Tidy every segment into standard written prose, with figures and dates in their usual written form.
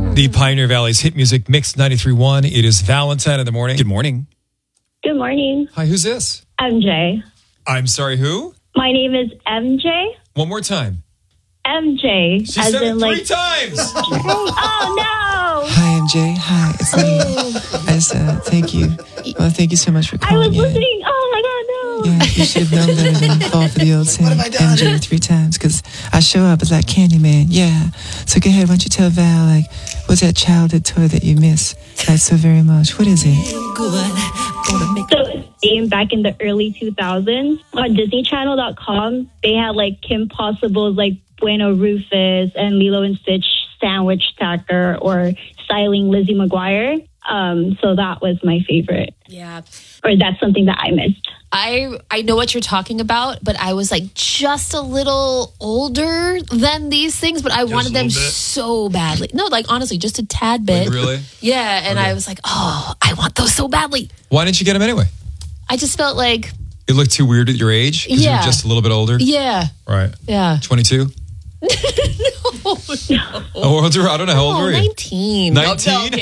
The Pioneer Valley's hit music mix 93.1. It is Valentine in the morning. Good morning. Good morning. Hi, who's this? MJ. I'm sorry, who? My name is MJ. One more time. MJ. She said it three times. Oh, no. Hi, MJ. Hi, it's me. Thank you. Well, thank you so much for I calling was in. listening. Oh, my God, no. Yeah, you should have known better than fall for the old saying MJ 3 times, because I show up as like Candyman. Yeah. So go ahead, why don't you tell Val, like, what's that childhood toy that you miss like so very much? What is it? So, game back in the early 2000s on DisneyChannel.com, they had like Kim Possible's like Bueno Rufus and Lilo and Stitch sandwich stacker or styling Lizzie McGuire. So that was my favorite. Yeah. Or that's something that I missed. I know what you're talking about, but I was like just a little older than these things, but I wanted them so badly. No, like honestly, just a tad bit. Like, really? Yeah, and I was like, oh, I want those so badly. Why didn't you get them anyway? I just felt like... It looked too weird at your age? Because you were just a little bit older? Yeah. Right. Yeah. 22? No. Oh, I don't know. How old were you? 19. 19? No,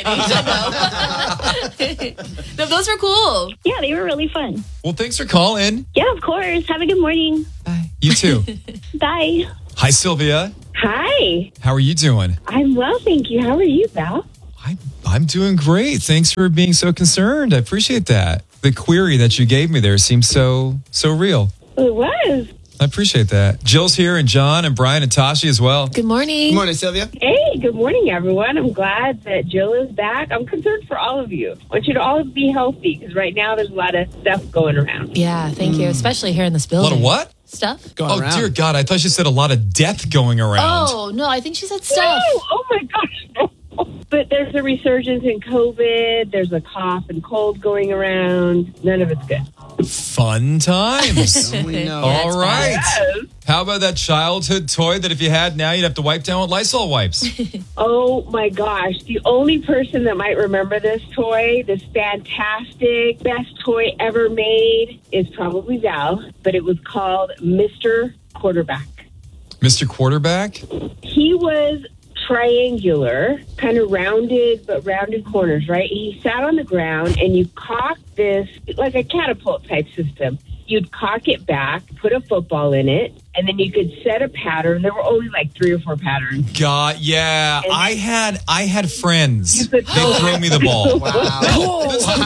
no, those were cool. Yeah, they were really fun. Well, thanks for calling. Yeah, of course. Have a good morning. Bye. You too. Bye. Hi, Sylvia. Hi. How are you doing? I'm well, thank you. How are you, Val? I'm doing great. Thanks for being so concerned. I appreciate that. The query that you gave me there seems so real. It was. I appreciate that. Jill's here, and John, and Brian, and Tashi as well. Good morning. Good morning, Sylvia. Hey, good morning, everyone. I'm glad that Jill is back. I'm concerned for all of you. I want you to all be healthy because right now there's a lot of stuff going around. Yeah, thank you. Especially here in this A building. lot of what? Stuff. Oh, dear God. I thought you said a lot of death going around. Oh, no, I think she said stuff. No! Oh, my gosh. But there's a resurgence in COVID. There's a cough and cold going around. None of it's good. Fun times. We know. All right. Yes. How about that childhood toy that if you had now, you'd have to wipe down with Lysol wipes? Oh, my gosh. The only person that might remember this toy, this fantastic, best toy ever made, is probably Val. But it was called Mr. Quarterback. Mr. Quarterback? He was triangular, kind of rounded, but rounded corners, right? He sat on the ground and you cocked this, like a catapult type system. You'd cock it back, put a football in it, and then you could set a pattern. There were only like 3 or 4 patterns. God, yeah. And I had friends. You They'd could- throw me the ball. Wow. That's not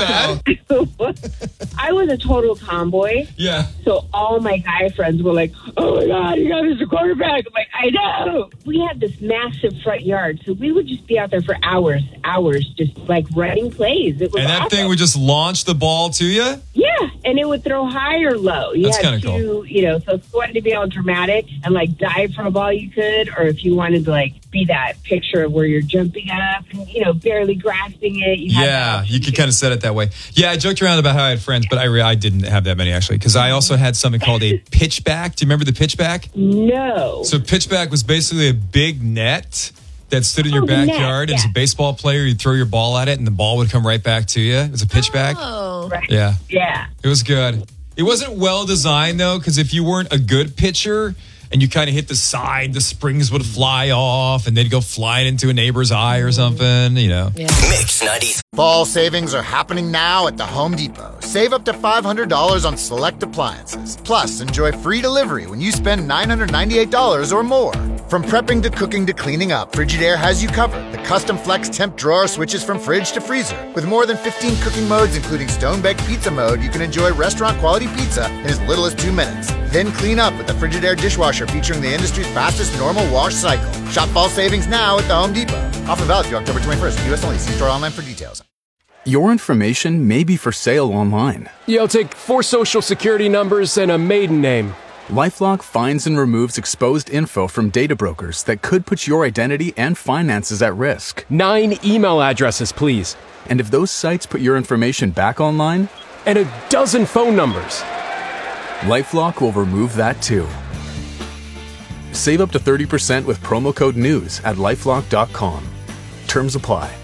bad. I was a total tomboy, Yeah. so all my guy friends were like, oh my God, you got Mr. Quarterback. I'm like, I know. We had this massive front yard, so we would just be out there for hours, just like running plays. It was And that awesome. thing would just launch the ball to you? Yeah, and it would throw high or low. You That's had kinda cool. so if you wanted to be all dramatic and like dive for a ball, you could, or if you wanted to like be that picture of where you're jumping up and, barely grasping it. You had that Yeah, option you could too. kind of set it that way. Yeah, I joked around about how I had friends, but I didn't have that many actually, because I also had something called a pitchback. Do you remember the pitchback? No. So pitchback was basically a big net that stood in your Oh, the net, backyard. And as a yeah. baseball player, you'd throw your ball at it, and the ball would come right back to you. It was a pitchback. Oh. Right. Yeah, Yeah. it was good. It wasn't well designed though, because if you weren't a good pitcher and you kind of hit the side, the springs would fly off, and they'd go flying into a neighbor's eye or something. Mix 90s. Fall savings are happening now at the Home Depot. Save up to $500 on select appliances. Plus, enjoy free delivery when you spend $998 or more. From prepping to cooking to cleaning up, Frigidaire has you covered. The custom flex temp drawer switches from fridge to freezer. With more than 15 cooking modes, including stone-baked pizza mode, you can enjoy restaurant-quality pizza in as little as 2 minutes. Then clean up with the Frigidaire dishwasher featuring the industry's fastest normal wash cycle. Shop fall savings now at the Home Depot. Offer valid through October 21st. U.S. only. See store online for details. Your information may be for sale online. Yeah, I'll take 4 social security numbers and a maiden name. LifeLock finds and removes exposed info from data brokers that could put your identity and finances at risk. 9 email addresses, please. And if those sites put your information back online, And a dozen phone numbers. LifeLock will remove that too. Save up to 30% with promo code NEWS at lifelock.com. Terms apply.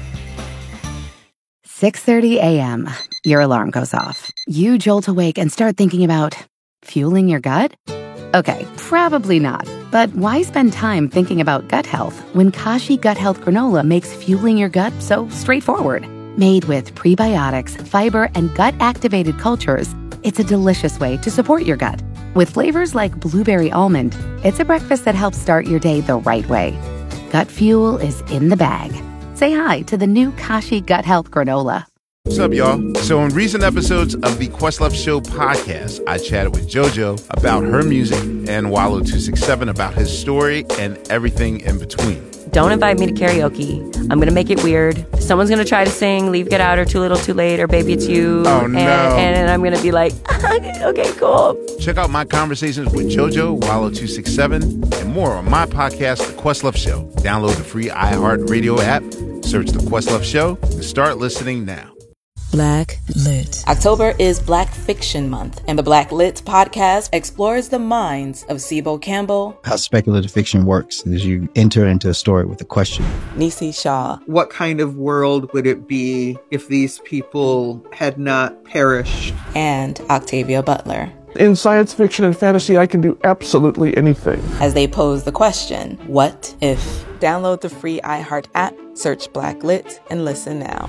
6:30 a.m. Your alarm goes off. You jolt awake and start thinking about fueling your gut? Okay, probably not. But why spend time thinking about gut health when Kashi Gut Health Granola makes fueling your gut so straightforward? Made with prebiotics, fiber, and gut-activated cultures, it's a delicious way to support your gut. With flavors like blueberry almond, it's a breakfast that helps start your day the right way. Gut fuel is in the bag. Say hi to the new Kashi Gut Health Granola. What's up, y'all? So in recent episodes of the Questlove Show podcast, I chatted with JoJo about her music and Wallo267 about his story and everything in between. Don't invite me to karaoke. I'm going to make it weird. Someone's going to try to sing Leave, Get Out, or Too Little, Too Late, or Baby It's You. Oh, no. And I'm going to be like, okay, cool. Check out my conversations with JoJo, Wallo267, and more on my podcast, The Questlove Show. Download the free iHeartRadio app, search The Questlove Show, and start listening now. Black Lit. October is Black Fiction Month, and the Black Lit podcast explores the minds of Sibo Campbell. How speculative fiction works is you enter into a story with a question. Nisi Shaw. What kind of world would it be if these people had not perished? And Octavia Butler. In science fiction and fantasy, I can do absolutely anything. As they pose the question, what if? Download the free iHeart app, search Black Lit, and listen now.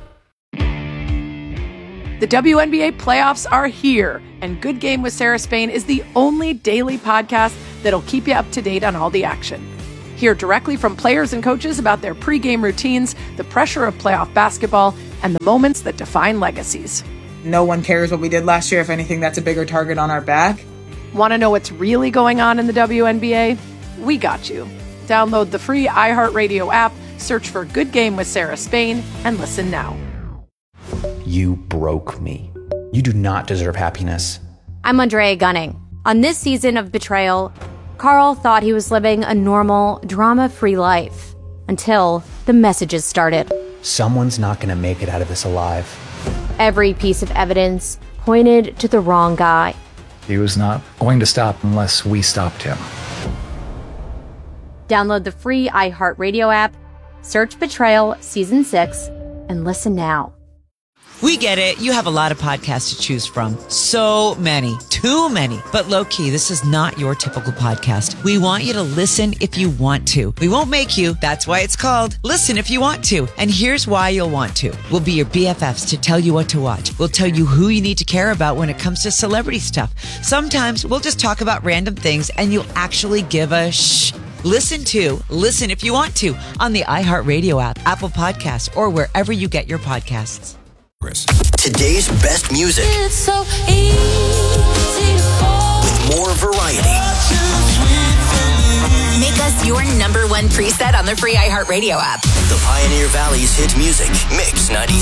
The WNBA playoffs are here, and Good Game with Sarah Spain is the only daily podcast that'll keep you up to date on all the action. Hear directly from players and coaches about their pregame routines, the pressure of playoff basketball, and the moments that define legacies. No one cares what we did last year. If anything, that's a bigger target on our back. Want to know what's really going on in the WNBA? We got you. Download the free iHeartRadio app, search for Good Game with Sarah Spain, and listen now. You broke me. You do not deserve happiness. I'm Andrea Gunning. On this season of Betrayal, Carl thought he was living a normal, drama-free life until the messages started. Someone's not going to make it out of this alive. Every piece of evidence pointed to the wrong guy. He was not going to stop unless we stopped him. Download the free iHeartRadio app, search Betrayal Season 6, and listen now. We get it. You have a lot of podcasts to choose from. So many. Too many. But low-key, this is not your typical podcast. We want you to listen if you want to. We won't make you. That's why it's called Listen If You Want To. And here's why you'll want to. We'll be your BFFs to tell you what to watch. We'll tell you who you need to care about when it comes to celebrity stuff. Sometimes we'll just talk about random things and you'll actually give a shh. Listen If You Want To on the iHeartRadio app, Apple Podcasts, or wherever you get your podcasts. Today's best music. It's so easy to fall. With more variety. Make us your number one preset on the free iHeartRadio app. The Pioneer Valley's hit music. Mix 96.9.